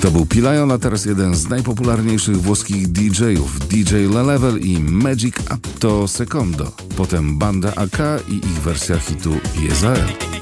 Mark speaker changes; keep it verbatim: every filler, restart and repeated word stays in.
Speaker 1: To był Pilajon, a teraz jeden z najpopularniejszych włoskich D J-ów, D J La Level i Magic Atto Secondo. Potem Banda A K i ich wersja hitu Jezael.